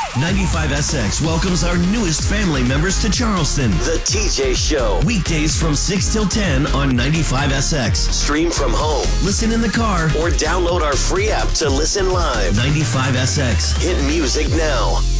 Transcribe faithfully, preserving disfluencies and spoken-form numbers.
ninety-five S X welcomes our newest family members to Charleston. The T J Show. Weekdays from six till ten on ninety-five S X. Stream from home, listen in the car, or download our free app to listen live. ninety-five S X. Hit music now.